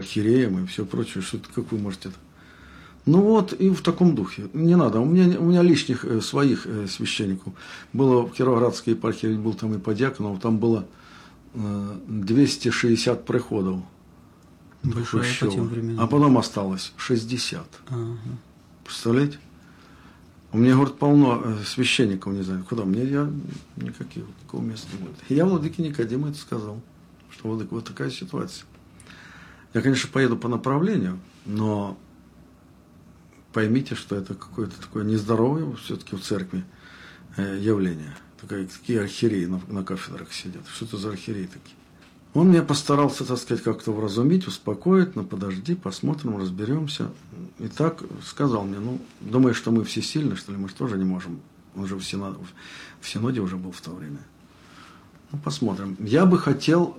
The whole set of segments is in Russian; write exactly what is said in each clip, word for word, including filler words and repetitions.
архиереем и все прочее, что это, как вы можете это. Ну вот, и в таком духе. Не надо. У меня, у меня лишних э, своих э, священников. Было в Кировоградской епархии, был там и по диакону, там было э, двести шестьдесят приходов. Большое по тем временам. А потом осталось шестьдесят. Ага. Представляете? У меня, говорит, полно э, священников, не знаю, куда. Мне я никаких, такого места не будет. И я владыке Никодиму это сказал, что владыка, вот такая ситуация. Я, конечно, поеду по направлению, но поймите, что это какое-то такое нездоровое все-таки в церкви э, явление. Такие, такие архиереи на, на кафедрах сидят. Что это за архиереи такие? Он меня постарался, так сказать, как-то вразумить, успокоить, ну подожди, посмотрим, разберемся. И так сказал мне, ну, думаешь, что мы все сильны, что ли, мы же тоже не можем. Он же в Синоде, в Синоде уже был в то время. Ну, посмотрим. Я бы хотел,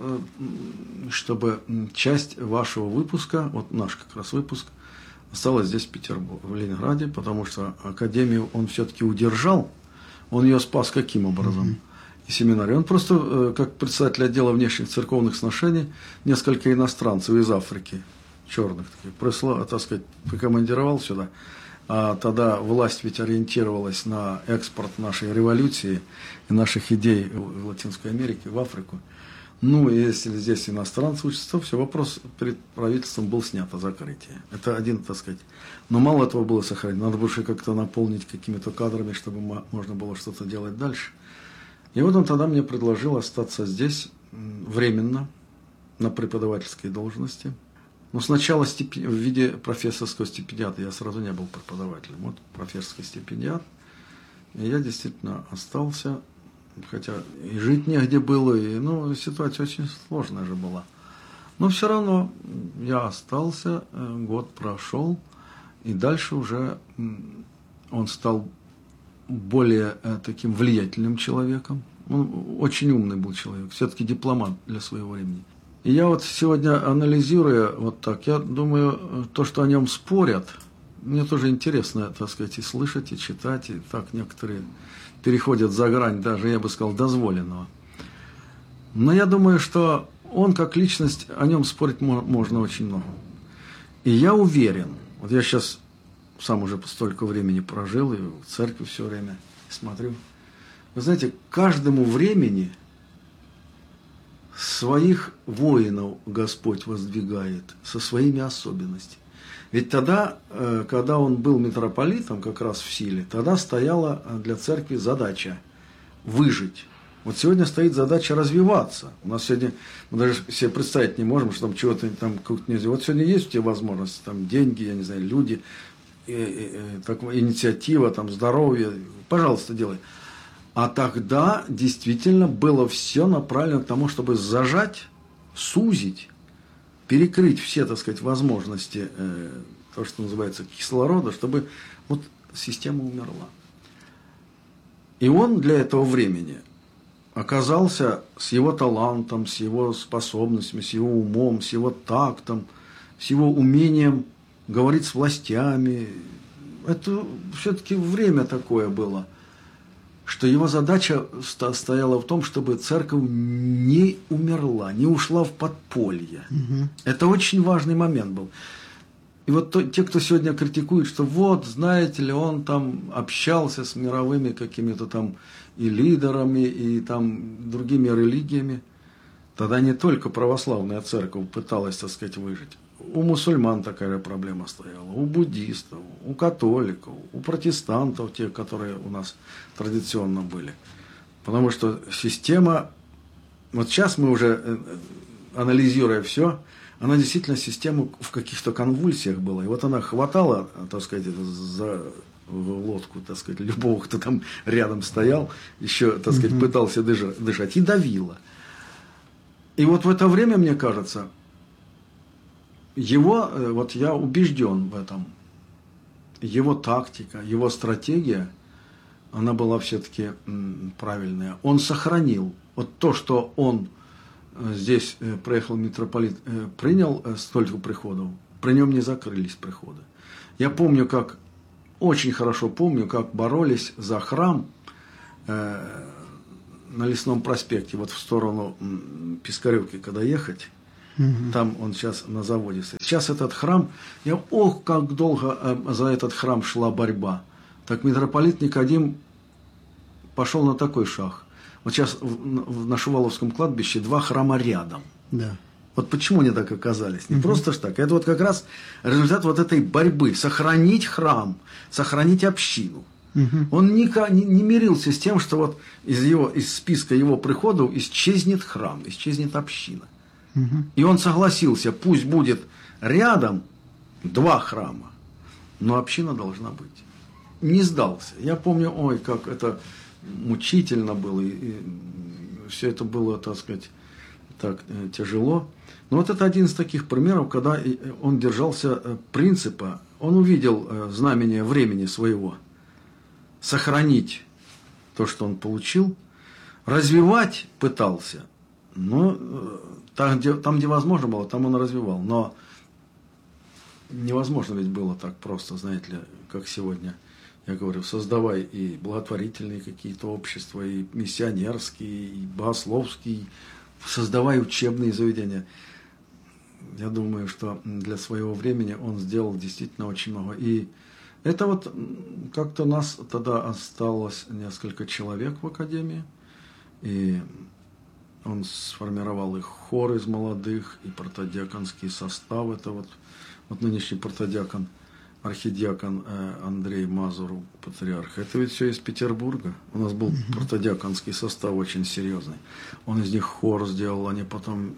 чтобы часть вашего выпуска, вот наш как раз выпуск, осталась здесь, в Петербурге, в Ленинграде, потому что академию он все-таки удержал. Он ее спас каким образом? Mm-hmm. И семинарий. Он просто, как председатель отдела внешних церковных сношений, несколько иностранцев из Африки, черных таких, прислал, так сказать, прикомандировал сюда. А тогда власть ведь ориентировалась на экспорт нашей революции и наших идей в Латинской Америке, в Африку. Ну, если здесь иностранцы учатся, то все, вопрос перед правительством был снят о закрытии. Это один, так сказать. Но мало этого было сохранить. Надо больше как-то наполнить какими-то кадрами, чтобы можно было что-то делать дальше. И вот он тогда мне предложил остаться здесь временно, на преподавательской должности. Но сначала стипи... в виде профессорского стипендиата. Я сразу не был преподавателем. Вот профессорский стипендиат. И я действительно остался, хотя и жить негде было, и ну, ситуация очень сложная же была. Но все равно я остался, год прошел, и дальше уже он стал более э, таким влиятельным человеком. Он очень умный был человек, все-таки дипломат для своего времени. И я вот сегодня, анализируя вот так, я думаю, то, что о нем спорят, мне тоже интересно, так сказать, и слышать, и читать, и так некоторые переходят за грань, даже, я бы сказал, дозволенного. Но я думаю, что он как личность, о нем спорить можно очень много. И я уверен, вот я сейчас сам уже столько времени прожил, и в церкви все время смотрю. Вы знаете, каждому времени своих воинов Господь воздвигает со своими особенностями. Ведь тогда, когда он был митрополитом, как раз в силе, тогда стояла для церкви задача выжить. Вот сегодня стоит задача развиваться. У нас сегодня, мы даже себе представить не можем, что там чего-то там нельзя. Вот сегодня есть у тебя возможности, там деньги, я не знаю, люди, и, и, так, инициатива, там, здоровье, пожалуйста, делай. А тогда действительно было все направлено к тому, чтобы зажать, сузить, перекрыть все, так сказать, возможности, э, то, что называется, кислорода, чтобы вот система умерла. И он для этого времени оказался с его талантом, с его способностями, с его умом, с его тактом, с его умением говорить с властями. Это все-таки время такое было, что его задача стояла в том, чтобы церковь не умерла, не ушла в подполье. Угу. Это очень важный момент был. И вот то, те, кто сегодня критикует, что вот, знаете ли, он там общался с мировыми какими-то там и лидерами, и там другими религиями, тогда не только православная церковь пыталась, так сказать, выжить. У мусульман такая же проблема стояла, у буддистов, у католиков, у протестантов, те, которые у нас традиционно были. Потому что система, вот сейчас мы уже, анализируя все, она действительно система в каких-то конвульсиях была. И вот она хватала, так сказать, за лодку, так сказать, любого, кто там рядом стоял, еще, так сказать, пытался дышать, и давила. И вот в это время, мне кажется, его, вот я убежден в этом, его тактика, его стратегия, она была все-таки правильная. Он сохранил вот то, что он здесь приехал митрополит, принял столько приходов, при нем не закрылись приходы. Я помню, как, очень хорошо помню, как боролись за храм на Лесном проспекте, вот в сторону Пискаревки, когда ехать. Угу. Там он сейчас на заводе стоит. Сейчас этот храм, я, ох, как долго э, за этот храм шла борьба. Так митрополит Никодим пошел на такой шаг. Вот сейчас в, на Шуваловском кладбище два храма рядом. Да. Вот почему они так оказались? Не угу. просто ж так. Это вот как раз результат вот этой борьбы. Сохранить храм, сохранить общину. Угу. Он не, не, не мирился с тем, что вот из, его, из списка его приходов исчезнет храм, исчезнет община. Угу. И он согласился, пусть будет рядом два храма, но община должна быть. Не сдался. Я помню, ой, как это мучительно было, и, и все это было, так сказать, так э, тяжело. Но вот это один из таких примеров, когда он держался э, принципа, он увидел э, знамение времени своего, сохранить то, что он получил, развивать пытался, но э, там где, там, где возможно было, там он развивал, но невозможно ведь было так просто, знаете ли, как сегодня. Я говорю, создавай и благотворительные какие-то общества, и миссионерские, и богословские, создавай учебные заведения. Я думаю, что для своего времени он сделал действительно очень много. И это вот как-то нас тогда осталось несколько человек в академии, и он сформировал их хор из молодых, и протодиаконский состав. Это вот, вот нынешний протодиакон, архидиакон Андрей Мазуров, патриарх. Это ведь все из Петербурга. У нас был mm-hmm. протодиаконский состав очень серьезный. Он из них хор сделал, они потом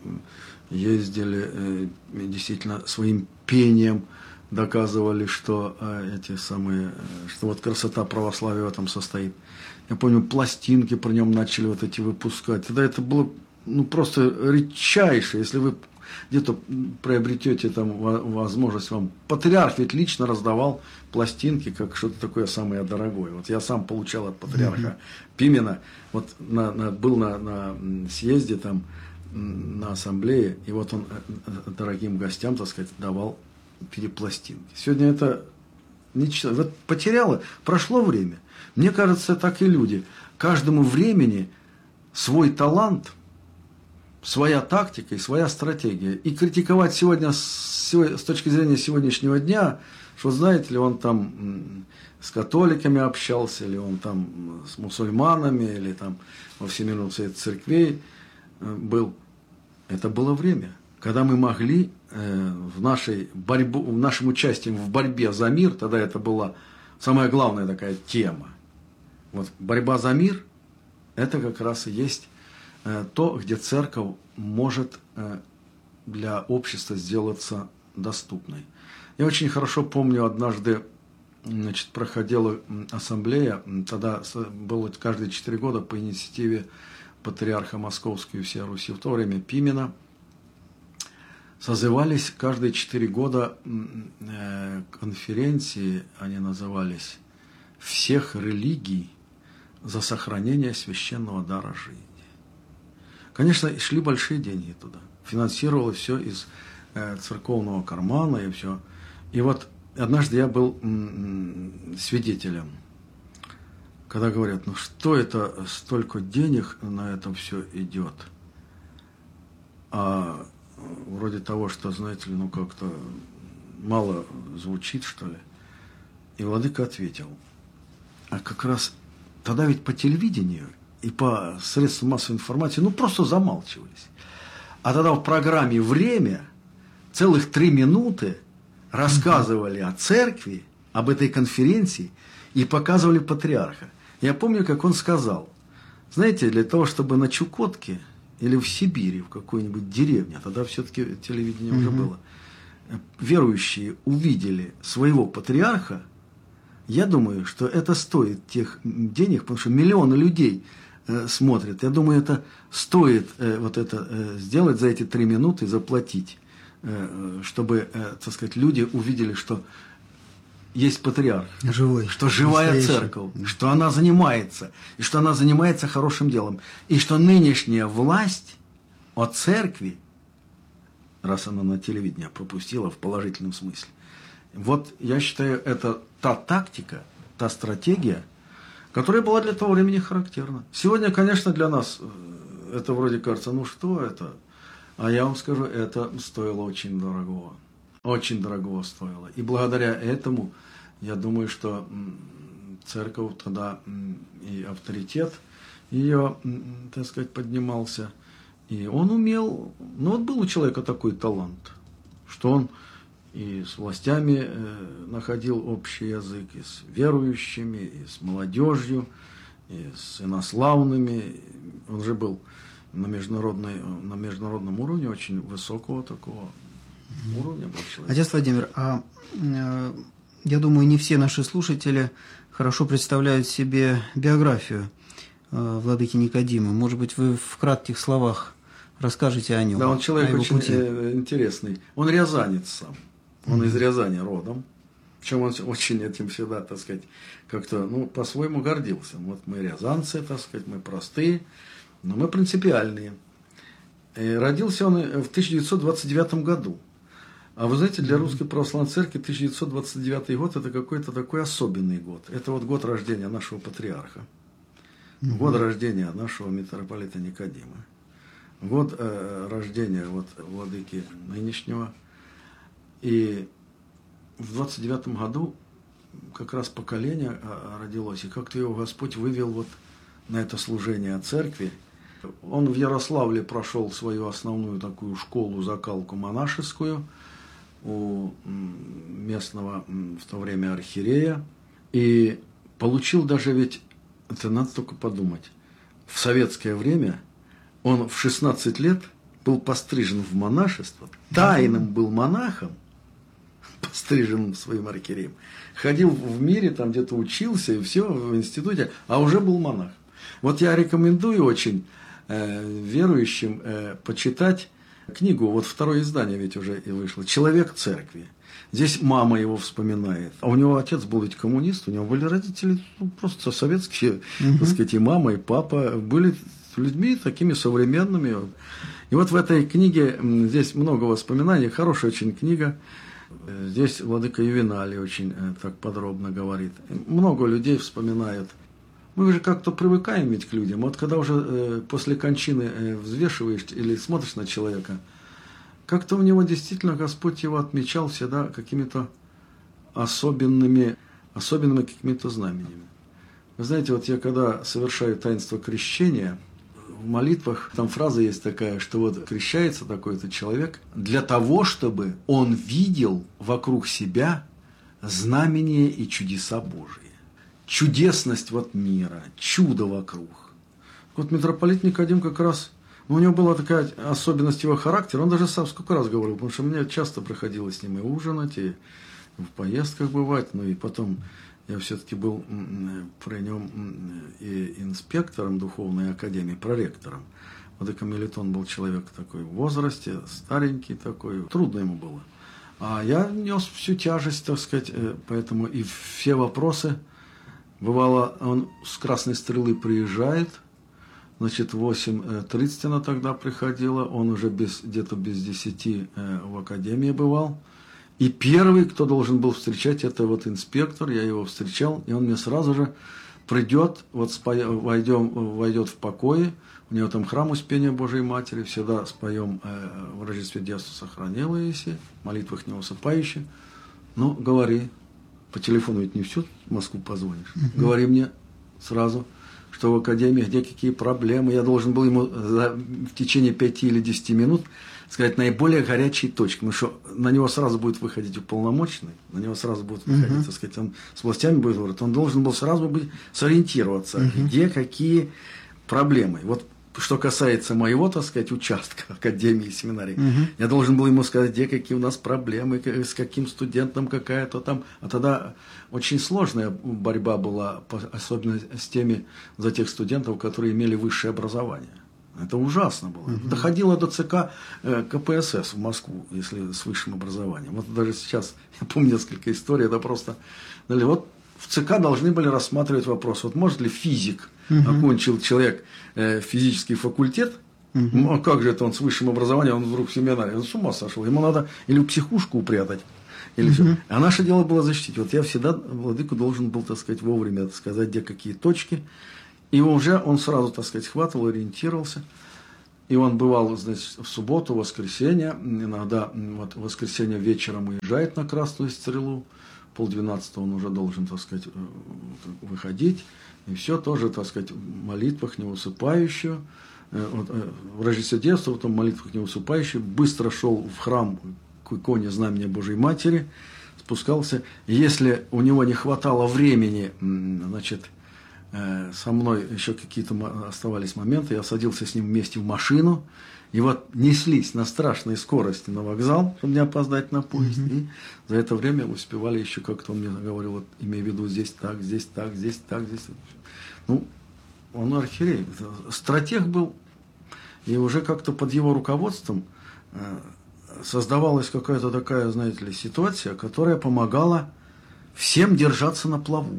ездили, действительно своим пением доказывали, что эти самые, что вот красота православия в этом состоит. Я помню, пластинки про нем начали вот эти выпускать. Тогда это было ну, просто редчайше, если вы где-то приобретете там возможность вам. Патриарх ведь лично раздавал пластинки, как что-то такое самое дорогое. Вот я сам получал от патриарха mm-hmm. Пимена. Вот на, на, был на, на съезде там, на ассамблее, и вот он дорогим гостям, так сказать, давал перепластинки. Сегодня это ничего. Вот потеряло, прошло время. Мне кажется, так и люди. Каждому времени свой талант, своя тактика и своя стратегия. И критиковать сегодня с, с точки зрения сегодняшнего дня, что, знаете ли, он там с католиками общался, или он там с мусульманами, или там во Всемирном совете церквей был. Это было время, когда мы могли э, в, нашей борьбу, в нашем участии в борьбе за мир, тогда это была самая главная такая тема. Вот борьба за мир, это как раз и есть э, то, где церковь может э, для общества сделаться доступной. Я очень хорошо помню, однажды значит, проходила ассамблея, тогда было каждые четыре года по инициативе патриарха Московской и всей Руси, в то время Пимена, созывались каждые четыре года конференции, они назывались «Всех религий за сохранение священного дара жизни». Конечно, шли большие деньги туда, финансировалось все из церковного кармана и все. И вот однажды я был свидетелем, когда говорят, ну что это столько денег на это все идет, а вроде того, что, знаете ли, ну как-то мало звучит, что ли. И владыка ответил, а как раз тогда ведь по телевидению и по средствам массовой информации, ну просто замалчивались. А тогда в программе «Время» целых три минуты рассказывали о церкви, об этой конференции и показывали патриарха. Я помню, как он сказал, знаете, для того, чтобы на Чукотке или в Сибири, в какой-нибудь деревне, тогда все-таки телевидение уже было, верующие увидели своего патриарха, я думаю, что это стоит тех денег, потому что миллионы людей э, смотрят. Я думаю, это стоит э, вот это э, сделать за эти три минуты, заплатить, э, чтобы, э, так сказать, люди увидели, что есть патриарх, живой, что живая церковь, что она занимается, и что она занимается хорошим делом, и что нынешняя власть от церкви, раз она на телевидении пропустила в положительном смысле, вот я считаю, это та тактика, та стратегия, которая была для того времени характерна. Сегодня, конечно, для нас это вроде кажется, ну что это? А я вам скажу, это стоило очень дорогого. Очень дорогого стоило. И благодаря этому, я думаю, что церковь тогда и авторитет ее, так сказать, поднимался. И он умел, ну вот был у человека такой талант, что он и с властями находил общий язык, и с верующими, и с молодежью, и с инославными. Он же был на, международной, на международном уровне очень высокого такого уровня был человек. Отец Владимир, а э, я думаю, не все наши слушатели хорошо представляют себе биографию э, владыки Никодима. Может быть, вы в кратких словах расскажете о нем. Да, он человек очень пути. интересный. Он рязанец сам. Он mm-hmm. из Рязани родом. Причем он очень этим всегда, так сказать, как-то, ну, по-своему гордился. Вот мы рязанцы, так сказать, мы простые, но мы принципиальные. И родился он в тысяча девятьсот двадцать девятом году. А вы знаете, для Русской Православной Церкви тысяча девятьсот двадцать девятый год – это какой-то такой особенный год. Это вот год рождения нашего патриарха. Mm-hmm. Год рождения нашего митрополита Никодима. Год э, рождения вот, владыки нынешнего. И в двадцать девятом году как раз поколение родилось, и как-то его Господь вывел вот на это служение церкви. Он в Ярославле прошел свою основную такую школу, закалку монашескую у местного в то время архиерея. И получил даже ведь, это надо только подумать, в советское время он в шестнадцать лет был пострижен в монашество, тайным был монахом, постриженным своим архиереем, ходил в мире, там где-то учился и все в институте, а уже был монах. Вот я рекомендую очень э, верующим э, почитать книгу, вот второе издание ведь уже и вышло, «Человек церкви». Здесь мама его вспоминает. А у него отец был ведь коммунист, у него были родители ну, просто советские, угу. так сказать, и мама, и папа были людьми такими современными. И вот в этой книге здесь много воспоминаний, хорошая очень книга. Здесь владыка Ювеналий очень э, так подробно говорит. Много людей вспоминают. Мы же как-то привыкаем ведь к людям. Вот когда уже э, после кончины э, взвешиваешь или смотришь на человека, как-то у него действительно Господь его отмечал всегда какими-то особенными, особенными какими-то знамениями. Вы знаете, вот я когда совершаю таинство крещения, в молитвах там фраза есть такая, что вот крещается такой-то человек для того, чтобы он видел вокруг себя знамения и чудеса Божии. Чудесность вот мира, чудо вокруг. Вот митрополит Никодим как раз, ну, у него была такая особенность его характера, он даже сам сколько раз говорил, потому что мне часто приходилось с ним и ужинать, и в поездках бывать, ну и потом я все-таки был при нем и инспектором духовной академии, проректором. Владыка Мелитон был человек такой в возрасте, старенький такой, трудно ему было. А я нес всю тяжесть, так сказать, поэтому и все вопросы, бывало, он с Красной Стрелы приезжает, значит, в восемь тридцать она тогда приходила, он уже без, где-то без десяти в академии бывал. И первый, кто должен был встречать, это вот инспектор, я его встречал, и он мне сразу же придет, вот споем, войдем, войдет в покое, у него там храм Успения Божией Матери, всегда споем э, в Рождестве Детства сохранила Иисия, молитвах не усыпающие. Ну, говори, по телефону ведь не всю Москву позвонишь, uh-huh. говори мне сразу, что в академии, где какие проблемы, я должен был ему за, в течение пяти или десяти минут сказать наиболее горячие точки, потому что на него сразу будет выходить уполномоченный, на него сразу будет выходить, uh-huh. так сказать, он с властями будет говорить, он должен был сразу быть, сориентироваться, uh-huh. где какие проблемы. Вот что касается моего, так сказать, участка академии и семинарии, uh-huh. я должен был ему сказать, где какие у нас проблемы, с каким студентом какая-то там, а тогда очень сложная борьба была, особенно с теми, за тех студентов, которые имели высшее образование. Это ужасно было. Uh-huh. Доходило до ЦК э, ка пэ эс эс в Москву, если с высшим образованием. Вот даже сейчас, я помню несколько историй, это просто... Вот в ЦК должны были рассматривать вопрос, вот может ли физик, uh-huh. окончил человек э, физический факультет, uh-huh. ну, а как же это он с высшим образованием, он вдруг в семинаре, он с ума сошел, ему надо или в психушку упрятать, или uh-huh. все. А наше дело было защитить. Вот я всегда владыку должен был, так сказать, вовремя сказать, где какие точки. И уже он сразу, так сказать, схватывал, ориентировался. И он бывал, значит, в субботу, в воскресенье, иногда вот в воскресенье вечером уезжает на Красную Стрелу, полдвенадцатого он уже должен, так сказать, выходить, и все тоже, так сказать, в молитвах неусыпающую, вот, в Рождестве детства, потом в молитвах неусыпающую, быстро шел в храм к иконе Знамения Божией Матери, спускался, и если у него не хватало времени, значит, со мной еще какие-то оставались моменты, я садился с ним вместе в машину, и вот неслись на страшной скорости на вокзал, чтобы не опоздать на поезд, mm-hmm. и за это время успевали еще как-то, он мне говорил, вот, имея в виду, здесь так, здесь так, здесь так, здесь так. Ну, он архиерей, стратег был, и уже как-то под его руководством создавалась какая-то такая, знаете ли, ситуация, которая помогала всем держаться на плаву.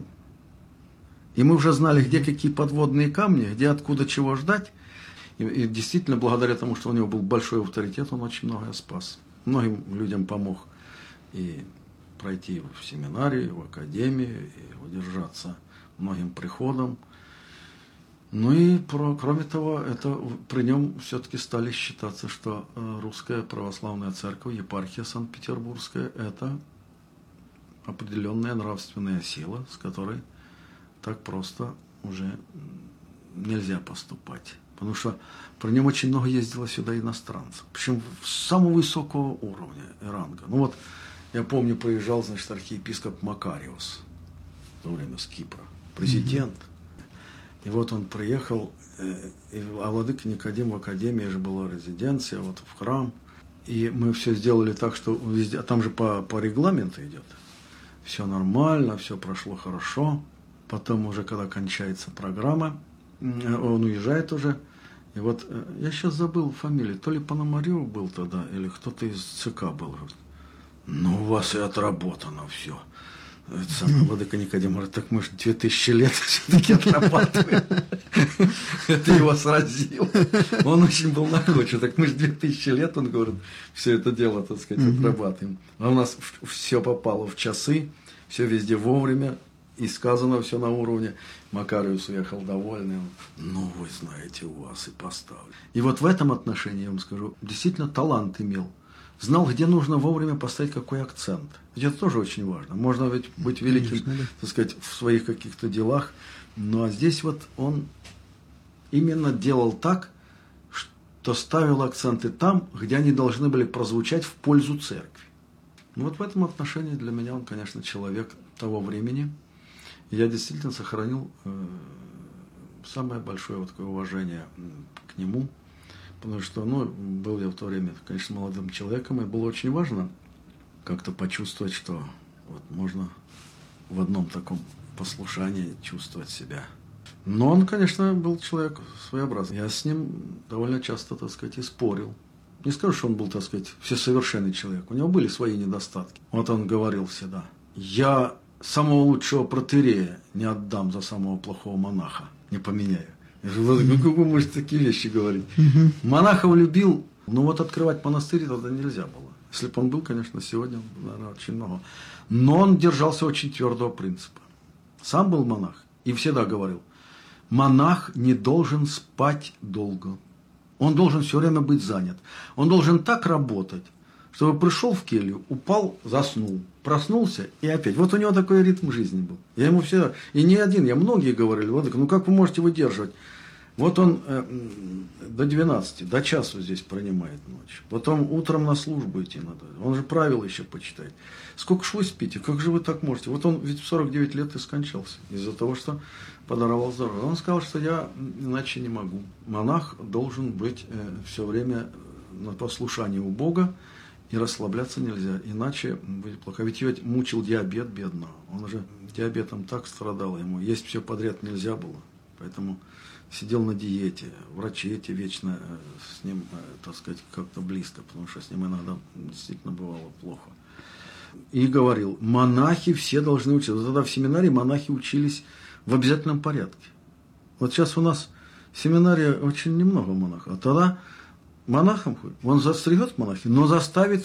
И мы уже знали, где какие подводные камни, где откуда чего ждать. И, и действительно, благодаря тому, что у него был большой авторитет, он очень многое спас. Многим людям помог и пройти в семинарию, в академию, и удержаться многим приходам. Ну и про, кроме того, это, при нем все-таки стали считаться, что Русская Православная Церковь, епархия Санкт-Петербургская, это определенная нравственная сила, с которой так просто уже нельзя поступать. Потому что при нем очень много ездило сюда иностранцев. Причем самого высокого уровня и ранга. Ну вот, я помню, приезжал, значит, архиепископ Макариус в то время с Кипра, президент. Mm-hmm. И вот он приехал, и, а владыка Никодим в академии же была резиденция, вот в храм. И мы все сделали так, что везде, а там же по, по регламенту идет. Все нормально, все прошло хорошо. Потом уже, когда кончается программа, он уезжает уже. И вот я сейчас забыл фамилию, то ли Пономарев был тогда, или кто-то из ЦК был. Ну, у вас и отработано все. Сам владыка Никодим говорит, так мы же две тысячи лет все-таки отрабатываем. Это его сразило. Он очень был находчив. Так мы же две тысячи лет, он говорит, все это дело, так сказать, отрабатываем. А у нас все попало в часы, все везде вовремя. И сказано все на уровне. Макариус уехал довольный. Ну, вы знаете, у вас и поставлю. И вот в этом отношении, я вам скажу, действительно талант имел. Знал, где нужно вовремя поставить какой акцент. Ведь это тоже очень важно. Можно ведь быть великим, конечно, да, так сказать, в своих каких-то делах. Ну, а здесь вот он именно делал так, что ставил акценты там, где они должны были прозвучать в пользу церкви. Ну, вот в этом отношении для меня он, конечно, человек того времени. Я действительно сохранил э, самое большое вот такое уважение к нему, потому что, ну, был я в то время, конечно, молодым человеком, и было очень важно как-то почувствовать, что вот можно в одном таком послушании чувствовать себя. Но он, конечно, был человек своеобразный. Я с ним довольно часто, так сказать, и спорил. Не скажу, что он был, так сказать, всесовершенный человек. У него были свои недостатки. Вот он говорил всегда: я самого лучшего протоиерея не отдам за самого плохого монаха, не поменяю. Я говорю, ну как вы можете такие вещи говорить? Монахов любил, но вот открывать монастырь тогда нельзя было. Если бы он был, конечно, сегодня, наверное, очень много. Но он держался очень твердого принципа. Сам был монах и всегда говорил: монах не должен спать долго. Он должен все время быть занят. Он должен так работать, чтобы пришел в келью, упал, заснул, проснулся и опять. Вот у него такой ритм жизни был. Я ему всегда, и не один, я многие говорили: владыка, ну как вы можете выдерживать? Вот он э, до двенадцати, до часу здесь принимает ночь. Потом утром на службу идти надо. Он же правила еще почитает. Сколько ж вы спите? Как же вы так можете? Вот он ведь в сорок девять лет и скончался. Из-за того, что подорвал здоровье. Он сказал, что я иначе не могу. Монах должен быть э, все время на послушании у Бога. И расслабляться нельзя, иначе будет плохо. Ведь его мучил диабет бедного. Он уже диабетом так страдал ему. Есть все подряд нельзя было. Поэтому сидел на диете. Врачи эти вечно с ним, так сказать, как-то близко, потому что с ним иногда действительно бывало плохо. И говорил: монахи все должны учиться. Вот тогда в семинарии монахи учились в обязательном порядке. Вот сейчас у нас в семинарии очень немного монахов. А тогда монахом ходит, он застригет монахи, но заставит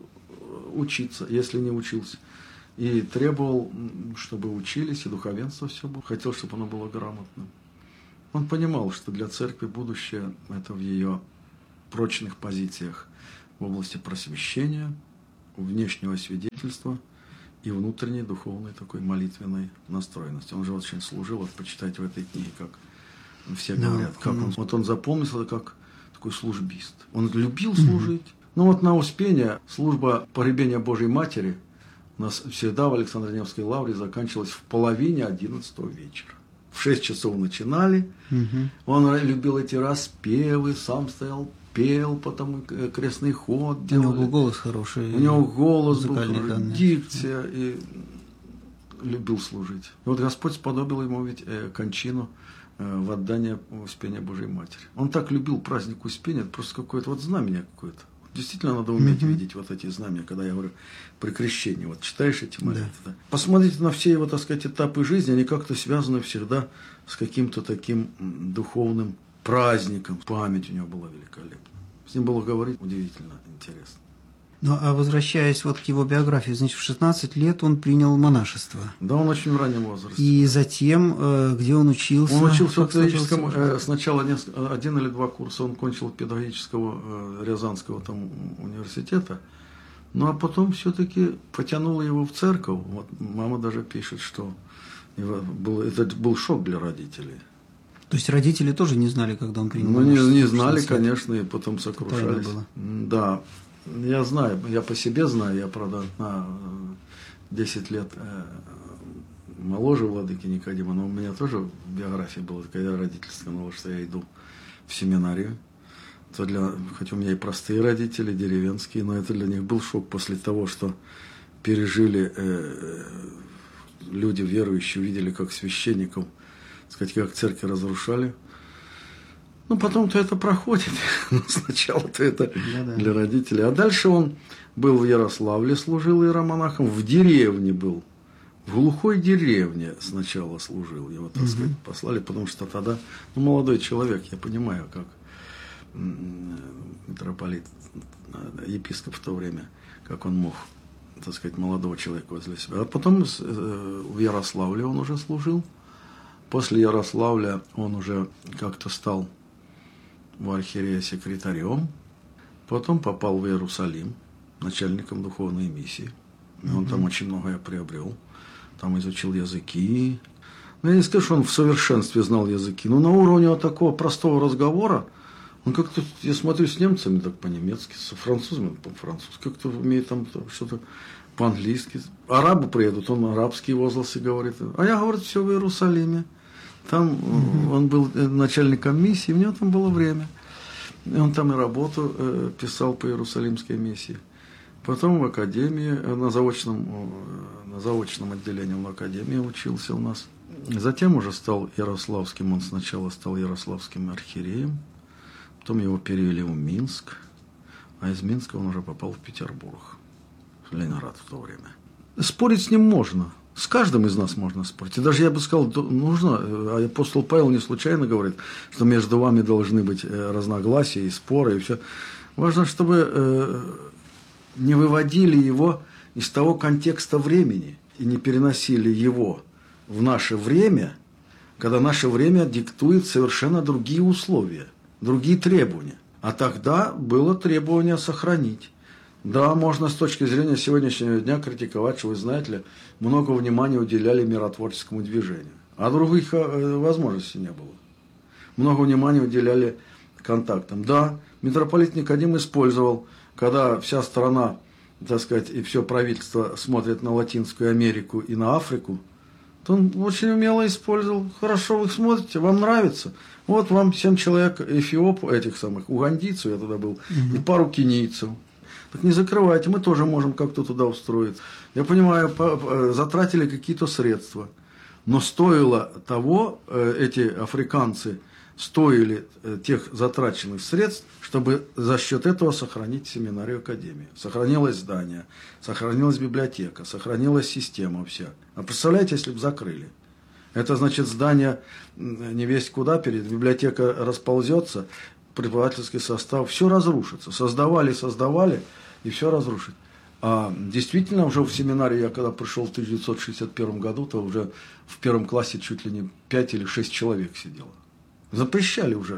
учиться, если не учился. И требовал, чтобы учились, и духовенство все было. Хотел, чтобы оно было грамотным. Он понимал, что для церкви будущее – это в ее прочных позициях в области просвещения, внешнего свидетельства и внутренней духовной такой молитвенной настроенности. Он же очень служил, вот почитайте в этой книге, как все говорят, как он, вот он запомнился как такой службист. Он любил служить. Ну вот на Успение служба погребения Божьей Матери у нас всегда в Александро-Невской лавре заканчивалась в половине одиннадцатого вечера. В шесть часов начинали. Угу. Он любил эти распевы, сам стоял, пел, потом крестный ход делали. У него был голос хороший. У него голос был хороший, дикция, и любил служить. И вот Господь сподобил ему ведь э, кончину э, в отдание Успения Божьей Матери. Он так любил праздник Успения, это просто какое-то вот знамение какое-то. Действительно, надо уметь mm-hmm. видеть вот эти знамения, когда я говорю при крещении. Вот читаешь эти молитвы. Да. Да. Посмотрите на все его, так сказать, этапы жизни, они как-то связаны всегда с каким-то таким духовным праздником. Память у него была великолепна. С ним было говорить удивительно интересно. Ну, а возвращаясь вот к его биографии, значит, в шестнадцать лет он принял монашество. Да, он очень в раннем возрасте. И затем, где он учился? Он учился в педагогическом, э, сначала несколько, один или два курса он кончил педагогического э, Рязанского там университета, ну а потом все-таки потянуло его в церковь. Вот мама даже пишет, что его был, это был шок для родителей. То есть родители тоже не знали, когда он принял Ну, не, не знали, конечно, и потом сокрушались. Да. Я знаю, я по себе знаю, я, правда, на десять лет моложе владыки Никодима, но у меня тоже в биографии была такая родительская новость, что я иду в семинарию. То для, хоть у меня и простые родители, деревенские, но это для них был шок после того, что пережили э, люди верующие, увидели, как священников, так сказать, как церкви разрушали. Ну, потом-то это проходит. Сначала-то это да, для да. родителей. А дальше он был в Ярославле, служил иеромонахом, в деревне был. В глухой деревне сначала служил. Его, так сказать, угу. послали, потому что тогда, ну, молодой человек, я понимаю, как митрополит, епископ в то время, как он мог, так сказать, молодого человека возле себя. А потом в Ярославле он уже служил. После Ярославля он уже как-то стал в архиерея секретарем, потом попал в Иерусалим, начальником духовной миссии. И он mm-hmm. там очень многое приобрел. Там изучил языки. Ну, я не скажу, что он в совершенстве знал языки, но на уровне вот такого простого разговора, он как-то, я смотрю, с немцами так по-немецки, с французами по-французски, как-то умеет там что-то по-английски. Арабы приедут, он арабские возгласы говорит. А я, говорит, все в Иерусалиме. Там mm-hmm. он был начальником миссии, у него там было время. И он там и работу э, писал по Иерусалимской миссии. Потом в академии, на заочном, на заочном отделении в академии учился у нас. Затем уже стал ярославским, он сначала стал ярославским архиереем, потом его перевели в Минск, а из Минска он уже попал в Петербург, в Ленинград в то время. Спорить с ним можно. С каждым из нас можно спорить. И даже я бы сказал, нужно, а апостол Павел не случайно говорит, что между вами должны быть разногласия и споры, и все. Важно, чтобы не выводили его из того контекста времени и не переносили его в наше время, когда наше время диктует совершенно другие условия, другие требования. А тогда было требование сохранить. Да, можно с точки зрения сегодняшнего дня критиковать, что, вы знаете ли, много внимания уделяли миротворческому движению. А других возможностей не было. Много внимания уделяли контактам. Да, митрополит Никодим использовал, когда вся страна, так сказать, и все правительство смотрит на Латинскую Америку и на Африку, то он очень умело использовал. Хорошо, вы смотрите, вам нравится. Вот вам семь человек эфиопов, этих самых, угандийцев, я тогда был, угу. и пару кенийцев. Так не закрывайте, мы тоже можем как-то туда устроиться. Я понимаю, затратили какие-то средства, но стоило того, эти африканцы стоили тех затраченных средств, чтобы за счет этого сохранить семинарию академию. Сохранилось здание, сохранилась библиотека, сохранилась система вся. А представляете, если бы закрыли? Это значит, здание не весть куда перед, библиотека расползется, преподавательский состав, все разрушится. Создавали, создавали, и все разрушить. А действительно, уже в семинарии, я когда пришел в тысяча девятьсот шестьдесят первом году, то уже в первом классе чуть ли не пять или шесть человек сидело. Запрещали уже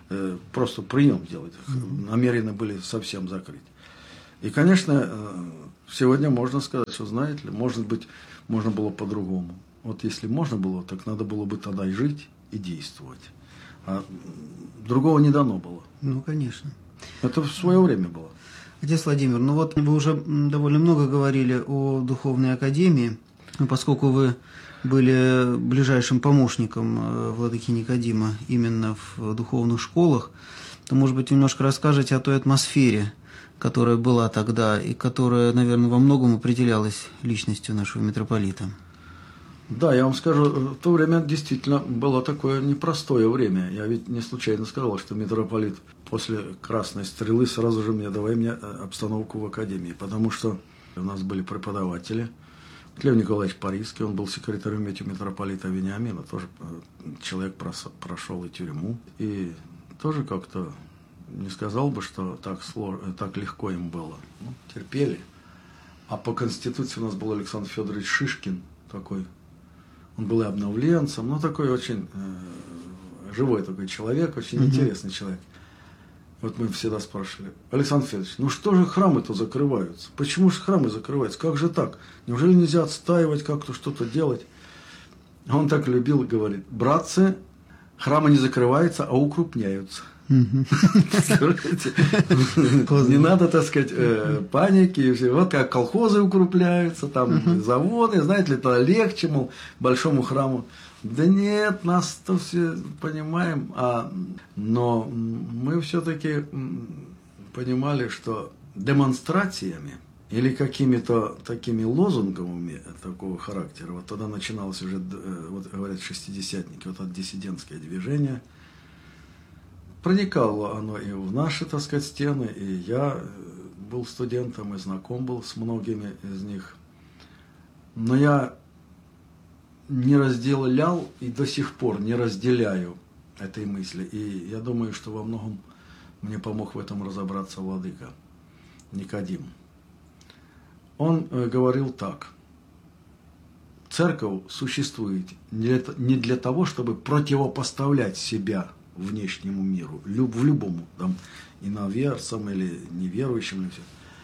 э, просто прием делать. Mm-hmm. Намерены были совсем закрыть. И, конечно, э, сегодня можно сказать, что, знаете ли, может быть, можно было по-другому. Вот если можно было, так надо было бы тогда и жить, и действовать. А другого не дано было. Ну, конечно. Это в свое время было. Отец Владимир, ну вот вы уже довольно много говорили о Духовной Академии, поскольку вы были ближайшим помощником владыки Никодима именно в духовных школах, то, может быть, немножко расскажете о той атмосфере, которая была тогда и которая, наверное, во многом определялась личностью нашего митрополита. Да, я вам скажу, в то время действительно было такое непростое время. Я ведь не случайно сказал, что митрополит после Красной Стрелы сразу же мне давай мне обстановку в академии, потому что у нас были преподаватели. Лев Николаевич Парийский, он был секретарем митрополита Вениамина, тоже человек прошел и тюрьму, и тоже как-то не сказал бы, что так, сложно, так легко им было. Ну, терпели. А по Конституции у нас был Александр Федорович Шишкин такой. Он был и обновленцем, но такой очень э, живой такой человек, очень mm-hmm. интересный человек. Вот мы всегда спрашивали: Александр Федорович, ну что же храмы-то закрываются? Почему же храмы закрываются? Как же так? Неужели нельзя отстаивать, как-то что-то делать? А он так любил и говорит: братцы, храмы не закрываются, а укрупняются. Не надо, так сказать, паники. Вот как колхозы укрупляются, там заводы, знаете ли, это легче, мол, большому храму. Да нет, нас-то все понимаем, а, но мы все-таки понимали, что демонстрациями или какими-то такими лозунгами такого характера, вот тогда начиналось уже, вот говорят, шестидесятники, вот это диссидентское движение, проникало оно и в наши, так сказать, стены, и я был студентом и знаком был с многими из них. Но я не разделял и до сих пор не разделяю этой мысли. И я думаю, что во многом мне помог в этом разобраться владыка Никодим. Он говорил так: церковь существует не для того, чтобы противопоставлять себя внешнему миру, в любому, там, иноверцам или неверующим, или все.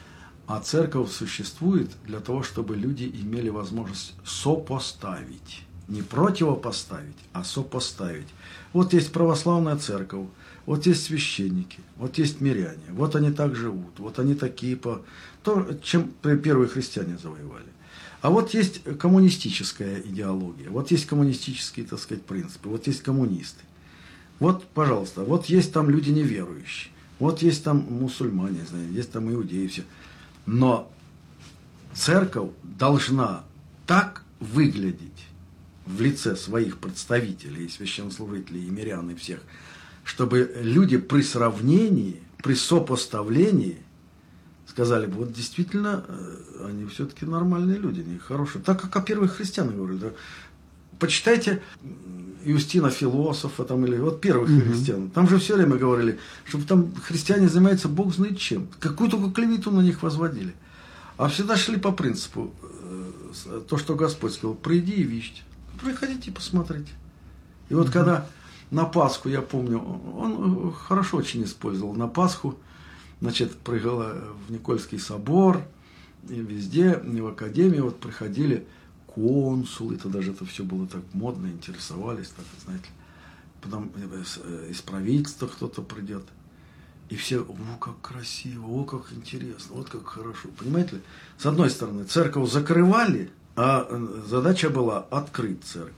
А церковь существует для того, чтобы люди имели возможность сопоставить. Не противопоставить, а сопоставить. Вот есть православная церковь, вот есть священники, вот есть миряне, вот они так живут, вот они такие по... То, чем первые христиане завоевали. А вот есть коммунистическая идеология, вот есть коммунистические, так сказать, принципы, вот есть коммунисты. Вот, пожалуйста, вот есть там люди неверующие, вот есть там мусульмане, знаю, есть там иудеи, все. Но церковь должна так выглядеть в лице своих представителей, священнослужителей, и мирян, и всех, чтобы люди при сравнении, при сопоставлении сказали бы: вот действительно, они все-таки нормальные люди, они хорошие. Так как о первых христианах говорили, да? Почитайте Юстина Философа там, или вот первых mm-hmm. христиан. Там же все время говорили, что там христиане занимаются бог знает чем. Какую только клевету на них возводили. А всегда шли по принципу, то, что Господь сказал: приди и видите. Приходите и посмотрите. И вот mm-hmm. когда на Пасху, я помню, он хорошо очень использовал на Пасху, значит, прыгал в Никольский собор, и везде, и в академии вот приходили консулы, это даже это все было так модно, интересовались, так, знаете, потом из правительства кто-то придет, и все: о, как красиво, о, как интересно, вот как хорошо. Понимаете ли, с одной стороны, церковь закрывали, а задача была открыть церковь.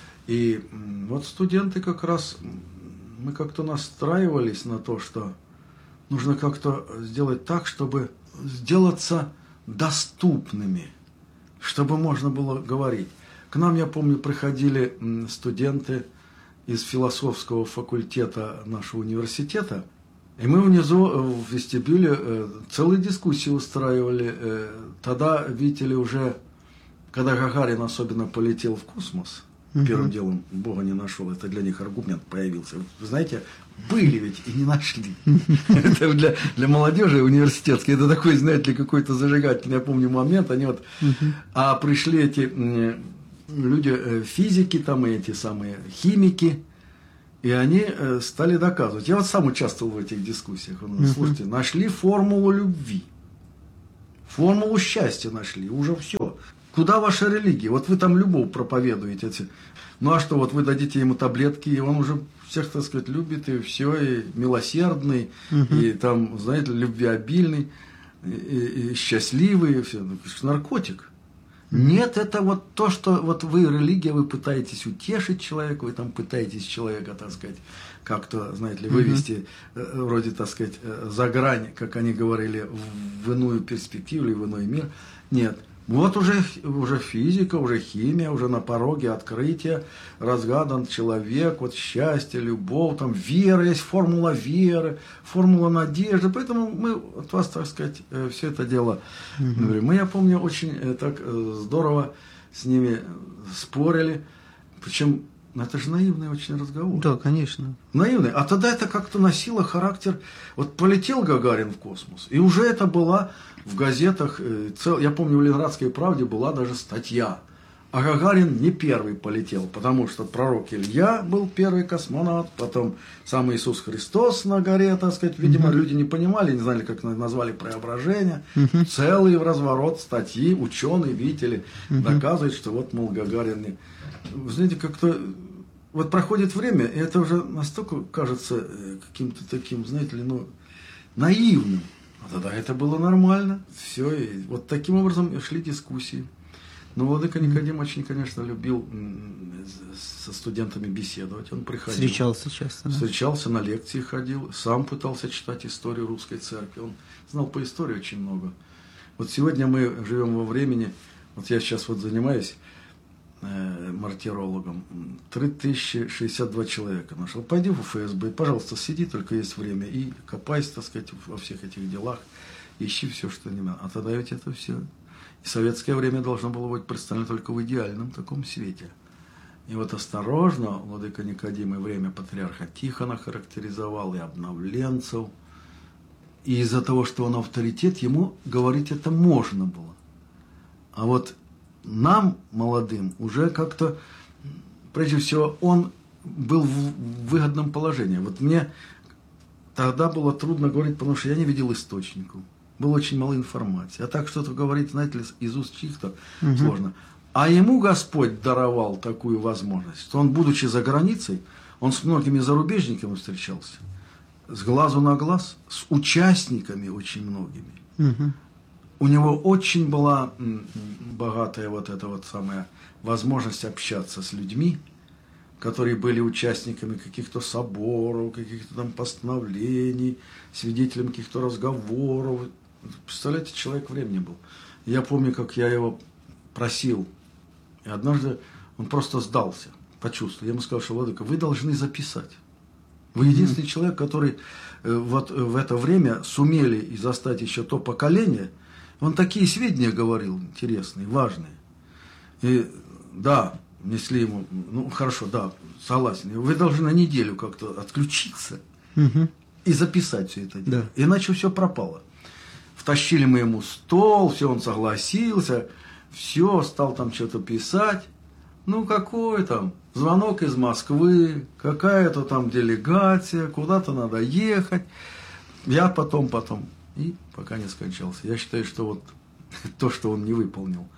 И вот студенты как раз, мы как-то настраивались на то, что нужно как-то сделать так, чтобы сделаться доступными, чтобы можно было говорить. К нам, я помню, приходили студенты из философского факультета нашего университета, и мы внизу в вестибюле целые дискуссии устраивали. Тогда, видели, уже, когда Гагарин особенно полетел в космос, угу. первым делом Бога не нашел, это для них аргумент появился. Вы знаете, были ведь и не нашли. Это для, для молодежи университетской, это такой, знаете ли, какой-то зажигательный, я помню, момент. Они вот, а пришли эти люди, физики, там и эти самые химики, И они э, стали доказывать. Я вот сам участвовал в этих дискуссиях. Он говорит, слушайте, нашли формулу любви. Формулу счастья нашли. Уже все. Куда ваша религия? Вот вы там любовь проповедуете. Ну а что, вот вы дадите ему таблетки, и он уже всех, так сказать, любит, и все, и милосердный, угу. и там, знаете, любвеобильный, и, и, и счастливый, и все. Ну, наркотик. Нет, это вот то, что вот вы, религия, вы пытаетесь утешить человека, вы там пытаетесь человека, так сказать, как-то, знаете ли, вывести, mm-hmm. вроде, так сказать, за грань, как они говорили, в иную перспективу или в иной мир. Нет. Вот уже, уже физика, уже химия, уже на пороге открытия, разгадан человек, вот счастье, любовь, там вера, есть формула веры, формула надежды. Поэтому мы от вас, так сказать, все это дело говорим. Мы, я помню, очень так здорово с ними спорили, причем это же наивный очень разговор. Да, конечно. Наивный. А тогда это как-то носило характер... Вот полетел Гагарин в космос, и уже это была в газетах... Цел... Я помню, в Ленинградской правде была даже статья. А Гагарин не первый полетел, потому что пророк Илья был первый космонавт, потом сам Иисус Христос на горе, так сказать. Видимо, угу. люди не понимали, не знали, как назвали преображение. Угу. Целый разворот статьи, ученые, видели, угу. доказывают, что вот, мол, Гагарин... Не... Вы знаете, как-то... Вот проходит время, и это уже настолько кажется каким-то таким, знаете ли, ну, наивным. А тогда это было нормально. Все, и вот таким образом шли дискуссии. Но владыка Никодим очень, конечно, любил со студентами беседовать. Он приходил. Встречался часто. Да? Встречался, на лекции ходил. Сам пытался читать историю русской церкви. Он знал по истории очень много. Вот сегодня мы живем во времени, вот я сейчас вот занимаюсь мартирологом, три тысячи шестьдесят два человека нашел. Пойди в эф эс бэ, пожалуйста, сиди, только есть время, и копайся, так сказать, во всех этих делах, ищи все, что не надо. А тогда ведь это все. И советское время должно было быть представлено только в идеальном таком свете. И вот осторожно владыка Никодим и время патриарха Тихона характеризовал, и обновленцев. И из-за того, что он авторитет, ему говорить это можно было. А вот нам, молодым, уже как-то, прежде всего, он был в выгодном положении. Вот мне тогда было трудно говорить, потому что я не видел источников. Было очень мало информации. А так что-то говорить, знаете ли, из уст чьих-то угу. сложно. А ему Господь даровал такую возможность, что он, будучи за границей, он с многими зарубежниками встречался. С глазу на глаз, с участниками очень многими. Угу. У него очень была богатая вот эта вот самая возможность общаться с людьми, которые были участниками каких-то соборов, каких-то там постановлений, свидетелями каких-то разговоров. Представляете, человек времени был. Я помню, как я его просил, и однажды он просто сдался, почувствовал. Я ему сказал, что, владыка, вы должны записать. Вы единственный mm-hmm. человек, который вот в это время сумели и застать еще то поколение. Он такие сведения говорил интересные, важные. И да, несли ему, ну хорошо, да, согласен. Вы должны на неделю как-то отключиться угу. и записать все это дело. Да. Иначе все пропало. Втащили мы ему стол, все, он согласился, все, стал там что-то писать. Ну какой там, звонок из Москвы, какая-то там делегация, куда-то надо ехать. Я потом, потом. И пока не скончался. Я считаю, что вот то, что он не выполнил.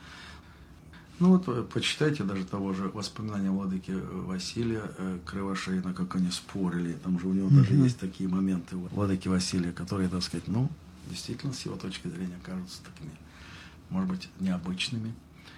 Ну вот, почитайте даже того же воспоминания владыки Василия Кривошеина, как они спорили. Там же у него mm-hmm. даже есть такие моменты владыки Василия, которые, так сказать, ну, действительно, с его точки зрения, кажутся такими, может быть, необычными.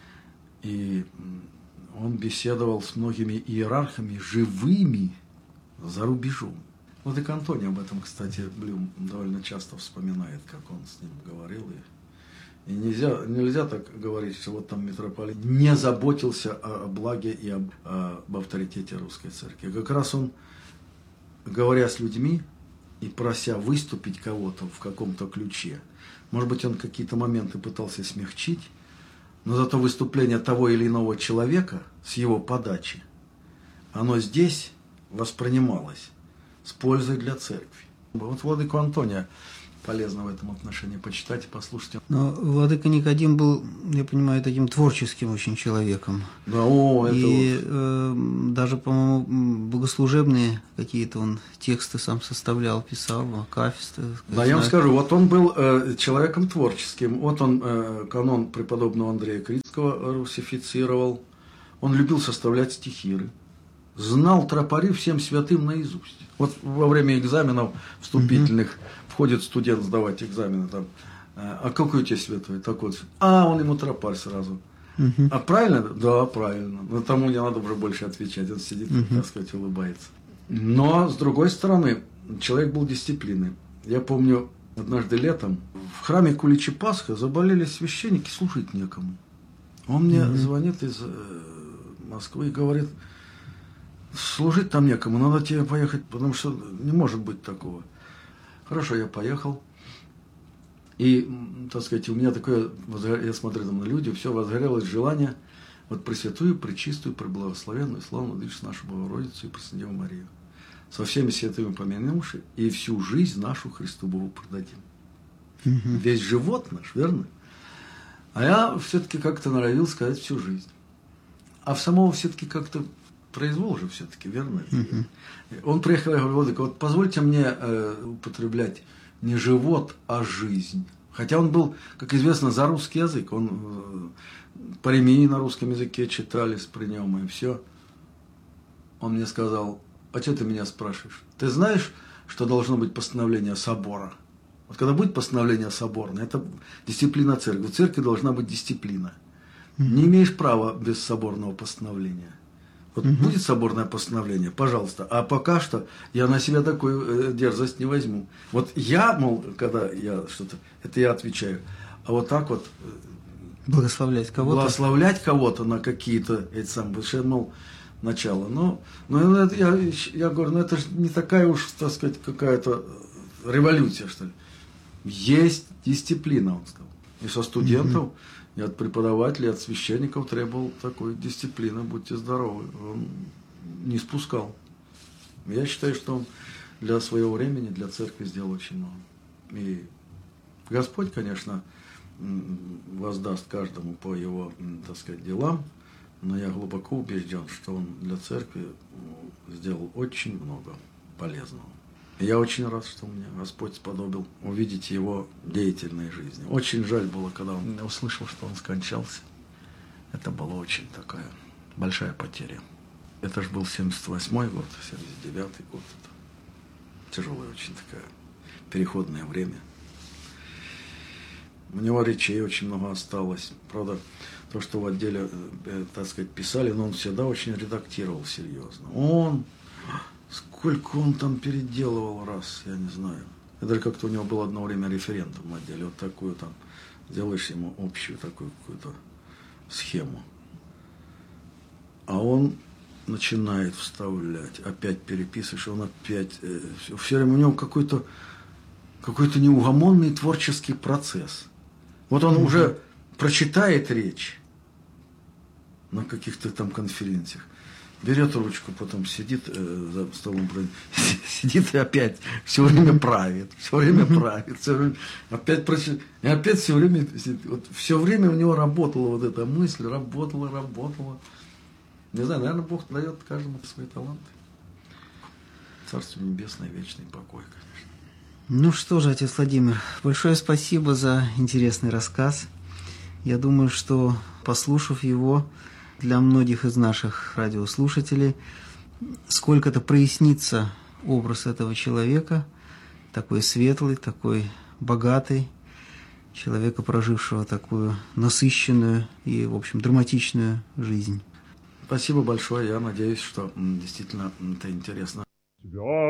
И он беседовал с многими иерархами, живыми, за рубежом. Владыка Антоний об этом, кстати, Блюм довольно часто вспоминает, как он с ним говорил. И, и нельзя, нельзя так говорить, что вот там митрополит не заботился о, о благе и об, об авторитете русской церкви. Как раз он, говоря с людьми и прося выступить кого-то в каком-то ключе, может быть, он какие-то моменты пытался смягчить, но зато выступление того или иного человека с его подачи, оно здесь воспринималось с пользой для церкви. Вот владыку Антония полезно в этом отношении почитать и послушать. Но владыка Никодим был, я понимаю, таким творческим очень человеком. Да, о, это и вот. э, даже, по-моему, богослужебные какие-то он тексты сам составлял, писал, акафисты. Да, я вам скажу, вот он был э, человеком творческим. Вот он э, канон преподобного Андрея Критского русифицировал. Он любил составлять стихиры. Знал тропари всем святым наизусть. Вот во время экзаменов вступительных mm-hmm. входит студент сдавать экзамены там. А какой у тебя святой? Так вот. А, он ему тропарь сразу. Uh-huh. А правильно? Да, правильно. Но тому не надо уже больше отвечать. Он сидит, uh-huh. так сказать, улыбается. Но, с другой стороны, человек был дисциплинный. Я помню, однажды летом в храме Куличи Пасха заболели священники, служить некому. Он мне uh-huh. звонит из Москвы и говорит: служить там некому, надо тебе поехать, потому что не может быть такого. Хорошо, я поехал. И, так сказать, у меня такое, я смотрю там на люди, все возгорелось желание вот Пресвятую, Пречистую, Преблагословенную, славную Владычицу нашу Богородицу и Преснодеву Марию, со всеми святыми помянувши, и всю жизнь нашу Христу Богу продадим. Угу. Весь живот наш, верно? А я все-таки как-то норовил сказать всю жизнь. А в самого все-таки как-то произвол же все-таки, верно? Угу. Он приехал, я говорю: владыка, вот позвольте мне э, употреблять не живот, а жизнь. Хотя он был, как известно, за русский язык. Он э, паремии на русском языке читались при нем и все. Он мне сказал: а что ты меня спрашиваешь? Ты знаешь, что должно быть постановление собора? Вот когда будет постановление соборное, это дисциплина церкви. В церкви должна быть дисциплина. Mm-hmm. Не имеешь права без соборного постановления. Вот угу. будет соборное постановление, пожалуйста. А пока что я на себя такую дерзость не возьму. Вот я, мол, когда я что-то, это я отвечаю. А вот так вот благословлять кого-то. Благословлять кого-то на какие-то эти самые, потому что, мол, начало. Но, но это, я, я говорю, ну это же не такая уж, так сказать, какая-то революция, что ли. Есть дисциплина, он сказал. И со студентов. Угу. И от преподавателей, от священников требовал такой дисциплины, будьте здоровы. Он не спускал. Я считаю, что он для своего времени, для церкви сделал очень много. И Господь, конечно, воздаст каждому по его, так сказать, делам, но я глубоко убежден, что он для церкви сделал очень много полезного. Я очень рад, что мне Господь сподобил увидеть его деятельной жизни. Очень жаль было, когда он услышал, что он скончался. Это была очень такая большая потеря. Это же был семьдесят восьмой год, семьдесят девятый год. Это тяжелое очень такое переходное время. У него речей очень много осталось. Правда, то, что в отделе, так сказать, писали, но он всегда очень редактировал серьезно. Он... Сколько он там переделывал раз, я не знаю. Это же как-то у него было одно время референтом в отделе. Вот такую там, делаешь ему общую такую какую-то схему. А он начинает вставлять, опять переписываешь, он опять... Э, все, все время у него какой-то какой-то неугомонный творческий процесс. Вот он mm-hmm. уже прочитает речь на каких-то там конференциях. Берет ручку, потом сидит э, за столом, сидит и опять все время правит, все время правит, все время, опять прочитает, и опять все время, вот, все время у него работала вот эта мысль, работала, работала. Не знаю, наверное, Бог дает каждому свои таланты. Царство небесное, вечный покой, конечно. Ну что же, отец Владимир, большое спасибо за интересный рассказ. Я думаю, что, послушав его, для многих из наших радиослушателей сколько-то прояснится образ этого человека, такой светлый, такой богатый, человека, прожившего такую насыщенную и, в общем, драматичную жизнь. Спасибо большое. Я надеюсь, что действительно это интересно.